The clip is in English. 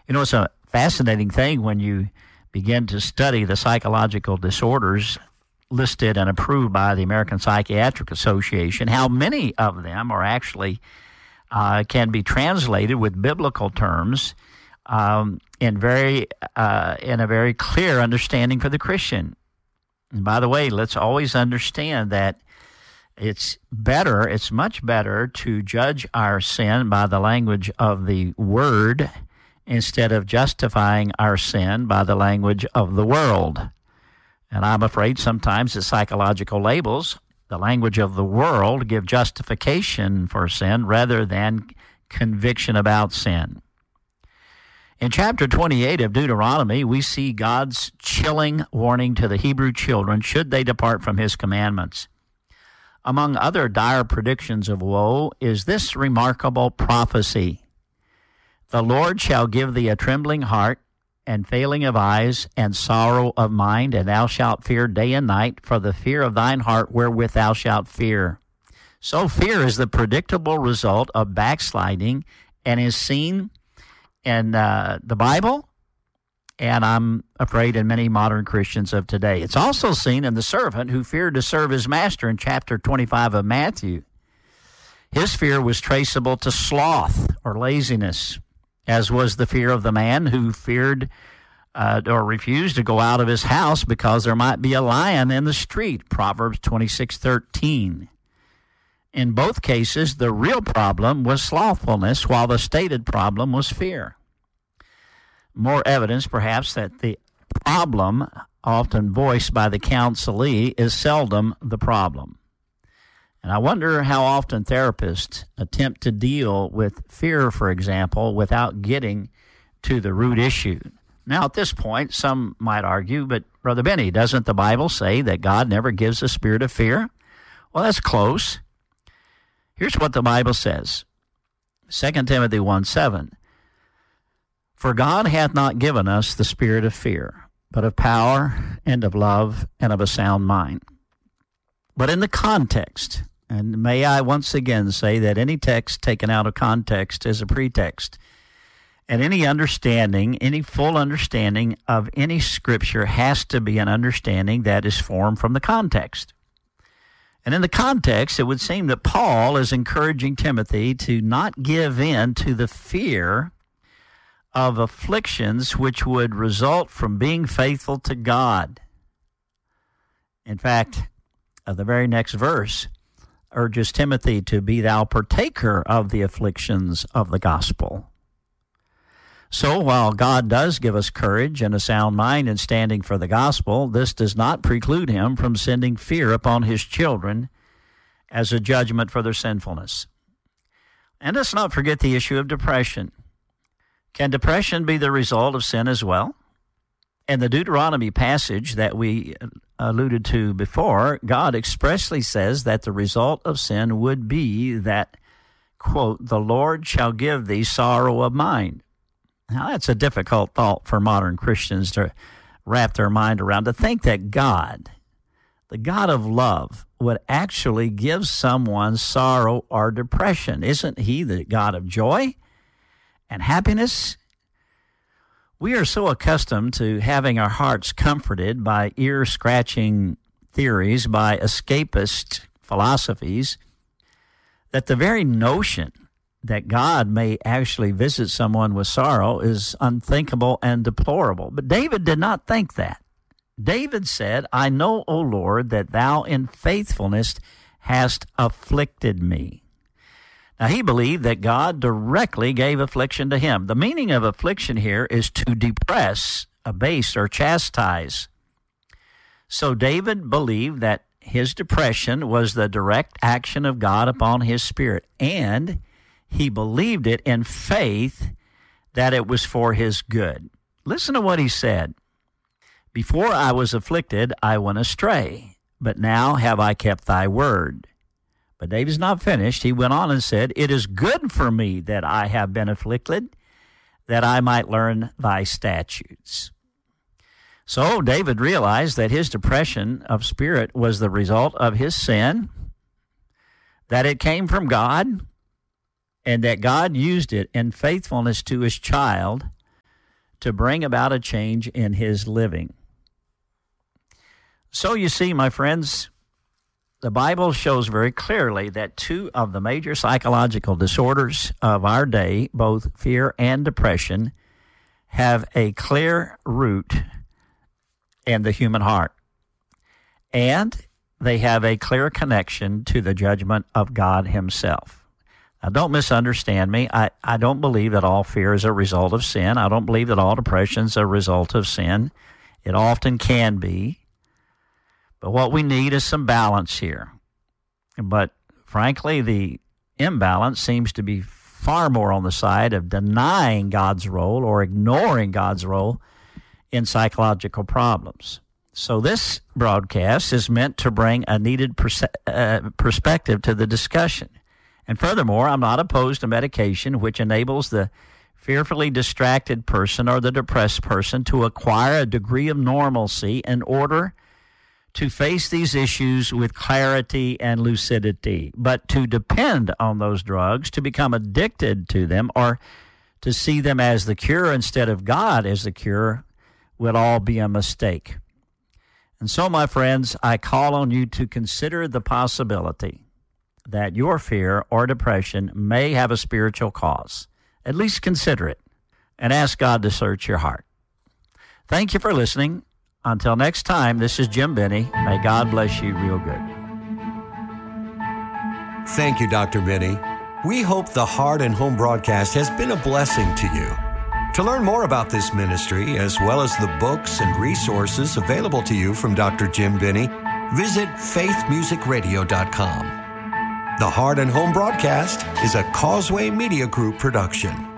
It's a fascinating thing when you begin to study the psychological disorders listed and approved by the American Psychiatric Association, how many of them are actually can be translated with biblical terms in a very clear understanding for the Christian. And by the way, let's always understand that it's much better to judge our sin by the language of the Word instead of justifying our sin by the language of the world. And I'm afraid sometimes the psychological labels, the language of the world, give justification for sin rather than conviction about sin. In chapter 28 of Deuteronomy, we see God's chilling warning to the Hebrew children should they depart from his commandments. Among other dire predictions of woe is this remarkable prophecy. The Lord shall give thee a trembling heart, and failing of eyes, and sorrow of mind, and thou shalt fear day and night, for the fear of thine heart wherewith thou shalt fear. So fear is the predictable result of backsliding and is seen in the Bible, and I'm afraid in many modern Christians of today. It's also seen in the servant who feared to serve his master in chapter 25 of Matthew. His fear was traceable to sloth or laziness, as was the fear of the man who feared or refused to go out of his house because there might be a lion in the street, Proverbs 26:13. In both cases, the real problem was slothfulness, while the stated problem was fear. More evidence, perhaps, that the problem, often voiced by the counselee, is seldom the problem. And I wonder how often therapists attempt to deal with fear, for example, without getting to the root issue. Now, at this point, some might argue, but Brother Benny, doesn't the Bible say that God never gives a spirit of fear? Well, that's close. Here's what the Bible says. 2 Timothy 1:7. For God hath not given us the spirit of fear, but of power and of love and of a sound mind. But in the context, and may I once again say that any text taken out of context is a pretext. And any understanding, any full understanding of any scripture has to be an understanding that is formed from the context. And in the context, it would seem that Paul is encouraging Timothy to not give in to the fear of afflictions which would result from being faithful to God. In fact, the very next verse urges Timothy to be thou partaker of the afflictions of the gospel. So while God does give us courage and a sound mind in standing for the gospel, this does not preclude him from sending fear upon his children as a judgment for their sinfulness. And let's not forget the issue of depression. Can depression be the result of sin as well? In the Deuteronomy passage that we alluded to before, God expressly says that the result of sin would be that, quote, the Lord shall give thee sorrow of mind. Now, that's a difficult thought for modern Christians to wrap their mind around, to think that God, the God of love, would actually give someone sorrow or depression. Isn't he the God of joy and happiness? We are so accustomed to having our hearts comforted by ear-scratching theories, by escapist philosophies, that the very notion that God may actually visit someone with sorrow is unthinkable and deplorable. But David did not think that. David said, I know, O Lord, that thou in faithfulness hast afflicted me. Now, he believed that God directly gave affliction to him. The meaning of affliction here is to depress, abase, or chastise. So David believed that his depression was the direct action of God upon his spirit, and he believed it in faith that it was for his good. Listen to what he said. Before I was afflicted, I went astray, but now have I kept thy word. But David's not finished. He went on and said, it is good for me that I have been afflicted, that I might learn thy statutes. So David realized that his depression of spirit was the result of his sin, that it came from God, and that God used it in faithfulness to his child to bring about a change in his living. So you see, my friends, the Bible shows very clearly that two of the major psychological disorders of our day, both fear and depression, have a clear root in the human heart. And they have a clear connection to the judgment of God himself. Now, don't misunderstand me. I don't believe that all fear is a result of sin. I don't believe that all depression is a result of sin. It often can be. But what we need is some balance here. But frankly, the imbalance seems to be far more on the side of denying God's role or ignoring God's role in psychological problems. So this broadcast is meant to bring a needed perspective to the discussion. And furthermore, I'm not opposed to medication which enables the fearfully distracted person or the depressed person to acquire a degree of normalcy in order to face these issues with clarity and lucidity. But to depend on those drugs, to become addicted to them, or to see them as the cure instead of God as the cure would all be a mistake. And so, my friends, I call on you to consider the possibility that your fear or depression may have a spiritual cause. At least consider it and ask God to search your heart. Thank you for listening. Until next time, this is Jim Benny. May God bless you real good. Thank you, Dr. Benny. We hope the Heart and Home broadcast has been a blessing to you. To learn more about this ministry, as well as the books and resources available to you from Dr. Jim Benny, visit faithmusicradio.com. The Heart and Home broadcast is a Causeway Media Group production.